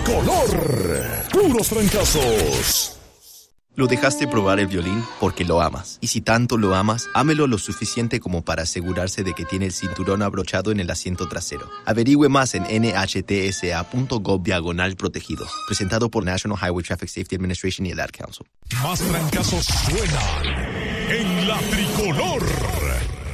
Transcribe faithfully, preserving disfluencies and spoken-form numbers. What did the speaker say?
tricolor. Puros trancazos. Lo dejaste probar el violín porque lo amas. Y si tanto lo amas, ámelo lo suficiente como para asegurarse de que tiene el cinturón abrochado en el asiento trasero. Averigüe más en nhtsa.gov diagonal protegido. Presentado por National Highway Traffic Safety Administration y el Ad Council. Más trancazos suenan en la tricolor.